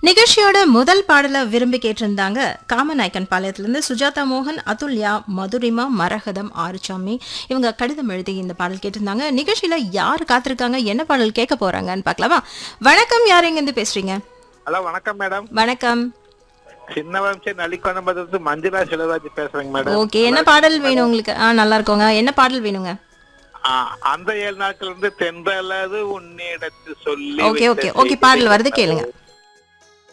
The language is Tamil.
நிகழ்ச்சியோட முதல் பாடலை விரும்பி கேட்டிருந்தாங்க காமநாயக்கன் பாளையத்திலிருந்து சுஜாதா மோகன், அதுல்யா, மதுரிமா, மரகதம், ஆறுசாமி. இவங்க கடிதம் எழுதி இந்த பாடல் கேட்டிருந்தாங்க. நிகழ்ச்சியில யார் காத்திருக்காங்க, என்ன பாடல் கேட்க போறாங்கன்னு பார்க்கலாமா? வணக்கம், யார் எங்க இருந்து பேசுறீங்க? ஹலோ, வணக்கம் மேடம். வணக்கம். சின்ன வம்சம் நலிக்கொண்டம்பது மஞ்சுளா செல்வராஜ் பேசுறேங்க மேடம். ஓகே, என்ன பாடல் வேணும் உங்களுக்கு? நல்லா இருக்கோங்க. என்ன பாடல் வேணுங்க? அந்த 7 நாட்கள் இருந்து தென்றலது உன்னிடத்து சொல்லி. ஓகே ஓகே ஓகே, பாடல் வருது, கேளுங்க.